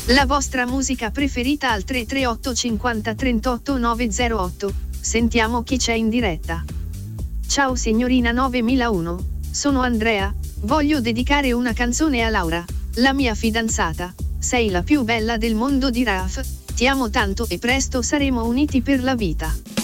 La vostra musica preferita al 338 50 38 908. Sentiamo chi c'è in diretta. Ciao signorina 9001. Sono Andrea. Voglio dedicare una canzone a Laura, la mia fidanzata. Sei la più bella del mondo di Raf. Ti amo tanto e presto saremo uniti per la vita.